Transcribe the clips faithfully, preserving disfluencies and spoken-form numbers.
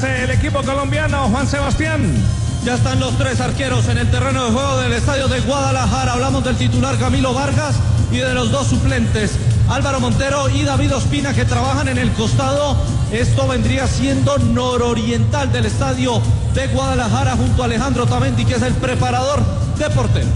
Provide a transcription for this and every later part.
hace el equipo colombiano, Juan Sebastián? Ya están los tres arqueros en el terreno de juego del estadio de Guadalajara. Hablamos del titular Camilo Vargas y de los dos suplentes, Álvaro Montero y David Ospina, que trabajan en el costado. Esto vendría siendo nororiental del estadio de Guadalajara, junto a Alejandro Tamendi, que es el preparador de porteros.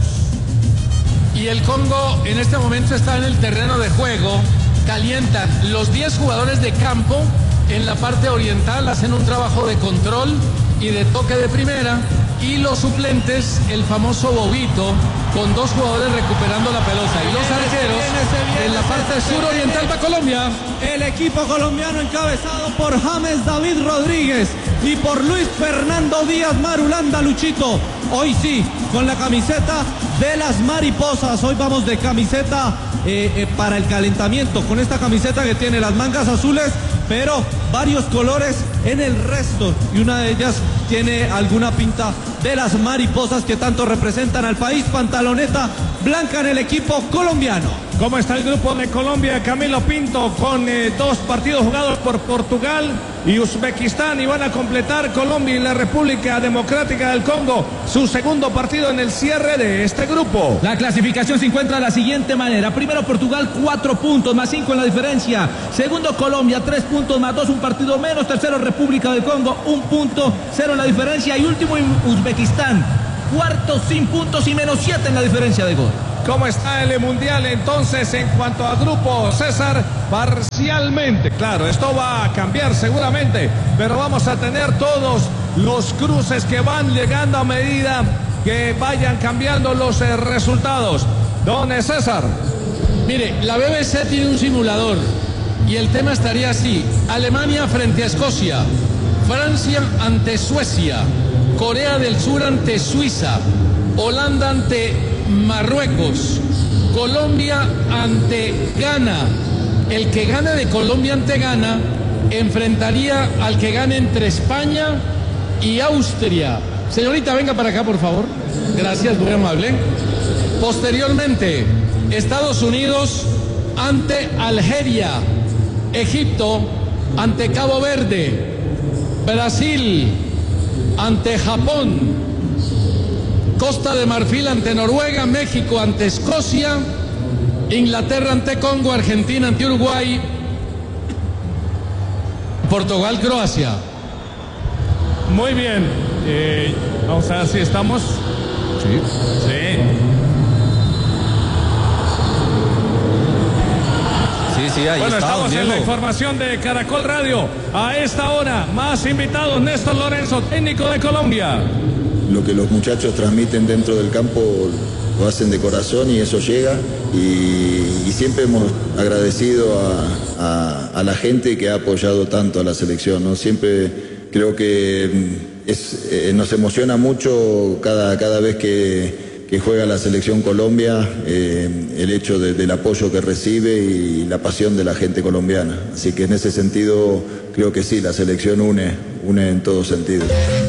Y el Congo en este momento está en el terreno de juego, calientan los diez jugadores de campo en la parte oriental, hacen un trabajo de control y de toque de primera, y los suplentes, el famoso Bobito, con dos jugadores recuperando la pelota, y los arqueros en la parte suroriental va Colombia. El equipo colombiano encabezado por James David Rodríguez y por Luis Fernando Díaz Marulanda, Luchito. Hoy sí, con la camiseta de las mariposas. Hoy vamos de camiseta eh, eh, para el calentamiento, con esta camiseta que tiene las mangas azules, pero varios colores en el resto, y una de ellas tiene alguna pinta de las mariposas que tanto representan al país. Pantaloneta blanca en el equipo colombiano. ¿Cómo está el grupo de Colombia, Camilo Pinto, con eh, dos partidos jugados por Portugal y Uzbekistán, y van a completar Colombia y la República Democrática del Congo su segundo partido en el cierre de este grupo? La clasificación se encuentra de la siguiente manera: primero Portugal, cuatro puntos más cinco en la diferencia; segundo Colombia, tres puntos más dos, un partido menos; tercero República del Congo, un punto, cero en la diferencia; y último Uzbekistán, cuarto sin puntos y menos siete en la diferencia de gol. ¿Cómo está el mundial entonces en cuanto a grupo, César? Parcialmente, claro, esto va a cambiar seguramente, pero vamos a tener todos los cruces que van llegando a medida que vayan cambiando los eh, resultados. Don César. Mire, la B B C tiene un simulador y el tema estaría así: Alemania frente a Escocia, Francia ante Suecia, Corea del Sur ante Suiza, Holanda ante Marruecos, Colombia ante Ghana. El que gane de Colombia ante Ghana enfrentaría al que gane entre España y Austria. Señorita, venga para acá, por favor. Gracias, muy amable. Posteriormente, Estados Unidos ante Algeria, Egipto ante Cabo Verde, Brasil ante Japón, Costa de Marfil ante Noruega, México ante Escocia, Inglaterra ante Congo, Argentina ante Uruguay, Portugal, Croacia. Muy bien, eh, vamos a ver si estamos. Sí. Sí. Sí, sí, ahí bueno, está, estamos Diego. en la información de Caracol Radio. A esta hora, más invitados: Néstor Lorenzo, técnico de Colombia. Lo que los muchachos transmiten dentro del campo lo hacen de corazón y eso llega, y, y siempre hemos agradecido a, a, a la gente que ha apoyado tanto a la selección, ¿no? Siempre creo que es, eh, nos emociona mucho cada, cada vez que, que juega la selección Colombia, eh, el hecho de, del apoyo que recibe y la pasión de la gente colombiana. Así que en ese sentido creo que sí, la selección une, une en todo sentido.